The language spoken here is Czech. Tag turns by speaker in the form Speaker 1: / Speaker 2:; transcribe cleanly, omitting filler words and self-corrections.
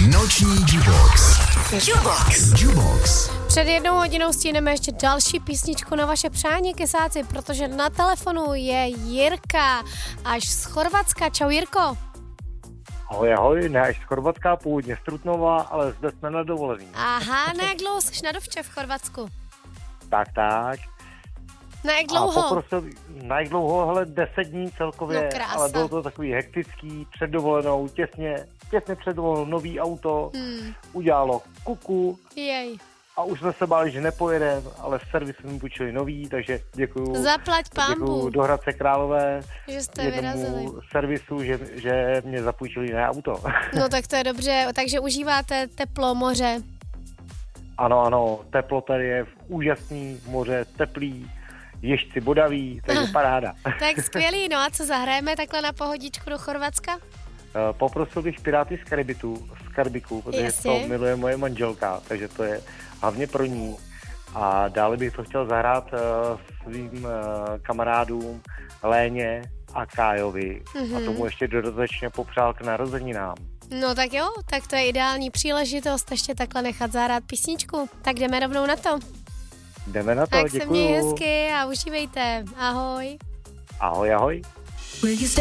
Speaker 1: Noční Jubox. Jubox.
Speaker 2: Před 1 hodinou stíneme ještě další písničku na vaše přání, kysáci, protože na telefonu je Jirka až z Chorvatska. Čau, Jirko.
Speaker 3: Ahoj, ne až z Chorvatska, původně z Trutnova, ale zde jsme na dovolený.
Speaker 2: Aha, na jak dlouho jsi na dovče v Chorvatsku?
Speaker 3: Tak.
Speaker 2: Na jak dlouho?
Speaker 3: Na jak dlouho, hele, 10 dní celkově,
Speaker 2: No, krása.
Speaker 3: ale bylo to takový hektický, před dovolenou, těsně před dovolenou, nový auto, udělalo kuku
Speaker 2: Jej.
Speaker 3: a už jsme se báli, že nepojedeme, ale v servisu mi půjčili nový, takže děkuju.
Speaker 2: Zaplať pánbu,
Speaker 3: Děkuju do Hradce Králové,
Speaker 2: že jste vyrazili.
Speaker 3: jednomu servisu, že mě zapůjčili jiné auto.
Speaker 2: No tak to je dobře, takže užíváte teplo, moře.
Speaker 3: Ano, teplo tady je úžasný, moře teplý, ježci bodaví, takže paráda.
Speaker 2: Tak skvělý, no a co zahrajeme takhle na pohodičku do Chorvatska?
Speaker 3: Poprosil bych Piráty z Karibiku, protože
Speaker 2: Jasně.
Speaker 3: to miluje moje manželka, takže to je hlavně pro ní. A dále bych to chtěl zahrát svým kamarádům Léně a Kájovi a tomu ještě dodatečně popřál k narozeninám.
Speaker 2: No tak jo, tak to je ideální příležitost ještě takhle nechat zahrát písničku. Tak jdeme rovnou na to.
Speaker 3: Jdeme na to,
Speaker 2: Tak se měj
Speaker 3: děkuju.
Speaker 2: hezky a užívejte. Ahoj.
Speaker 3: Ahoj.